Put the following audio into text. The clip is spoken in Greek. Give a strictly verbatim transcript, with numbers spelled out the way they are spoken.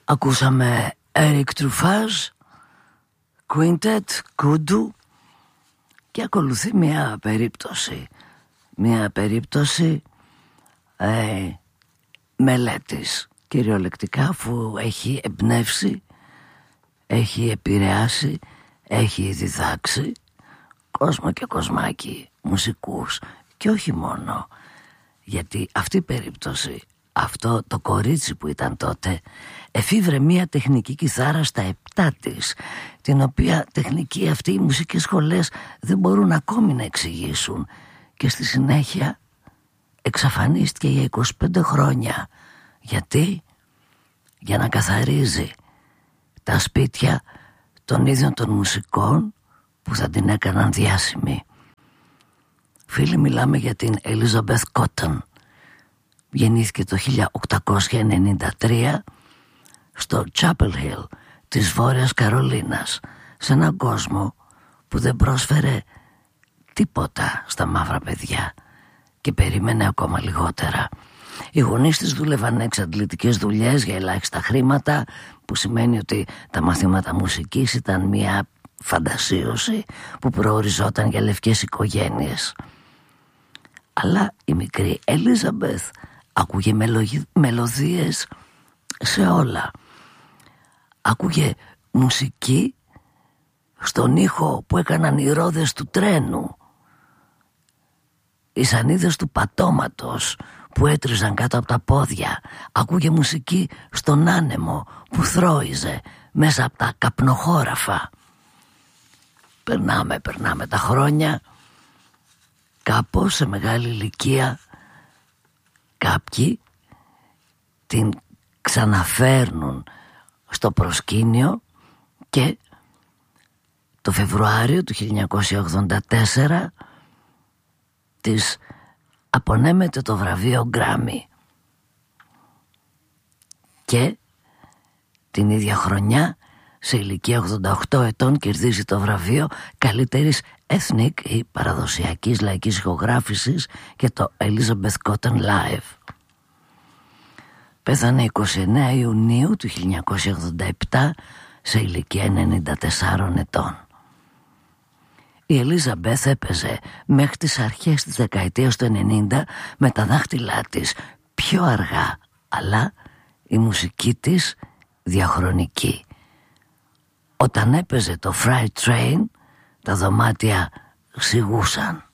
Ακούσαμε Eric Truffaz, Quintet, Kudu, και ακολουθεί μια περίπτωση, μια περίπτωση ε, μελέτης κυριολεκτικά, αφού έχει εμπνεύσει, έχει επηρεάσει, έχει διδάξει κόσμο και κοσμάκι, μουσικούς, και όχι μόνο, γιατί αυτή η περίπτωση, αυτό το κορίτσι που ήταν τότε, εφήβρε μια τεχνική κιθάρα στα επτά της, την οποία τεχνική αυτή οι μουσικές σχολές δεν μπορούν ακόμη να εξηγήσουν, και στη συνέχεια εξαφανίστηκε για είκοσι πέντε χρόνια. Γιατί? Για να καθαρίζει τα σπίτια των ίδιων των μουσικών που θα την έκαναν διάσημη. Φίλοι, μιλάμε για την Elizabeth Cotton. Γεννήθηκε το χίλια οκτακόσια ενενήντα τρία στο Chapel Hill της Βόρειας Καρολίνας, σε έναν κόσμο που δεν πρόσφερε τίποτα στα μαύρα παιδιά και περίμενε ακόμα λιγότερα. Οι γονείς της δούλευαν εξαντλητικές δουλειές για ελάχιστα χρήματα, που σημαίνει ότι τα μαθήματα μουσικής ήταν μια φαντασίωση που προοριζόταν για λευκές οικογένειες. Αλλά η μικρή Elizabeth άκουγε μελογι... μελωδίες σε όλα. Άκουγε μουσική στον ήχο που έκαναν οι ρόδες του τρένου, οι σανίδες του πατώματος που έτριζαν κάτω από τα πόδια. Άκουγε μουσική στον άνεμο που θρώιζε μέσα από τα καπνοχώραφα. Περνάμε, περνάμε τα χρόνια. Κάπως σε μεγάλη ηλικία κάποιοι την ξαναφέρνουν στο προσκήνιο και το Φεβρουάριο του χίλια εννιακόσια ογδόντα τέσσερα της απονέμεται το βραβείο Γκράμι, και την ίδια χρονιά, σε ηλικία ογδόντα οκτώ ετών, κερδίζει το βραβείο καλύτερης ethnic ή παραδοσιακής λαϊκής ηχογράφησης και το Elizabeth Cotton Live. Πέθανε εικοστή ενάτη Ιουνίου του χίλια εννιακόσια ογδόντα επτά σε ηλικία ενενήντα τεσσάρων ετών. Η Ελίζαμπεθ έπαιζε μέχρι τις αρχές της δεκαετίας του ενενήντα με τα δάχτυλά της πιο αργά, αλλά η μουσική της διαχρονική. Όταν έπαιζε το Freight Train, τα δωμάτια σιγούσαν.